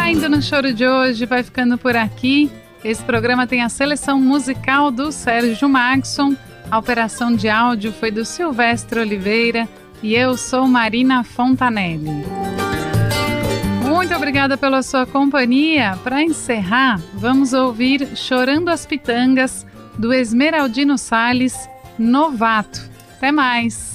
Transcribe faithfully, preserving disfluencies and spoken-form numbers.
Saindo no Choro de hoje, vai ficando por aqui. Esse programa tem a seleção musical do Sérgio Maxson, a operação de áudio foi do Silvestre Oliveira e eu sou Marina Fontanelli. Muito obrigada pela sua companhia. Para encerrar, vamos ouvir Chorando as Pitangas, do Esmeraldino Salles, Novato. Até mais!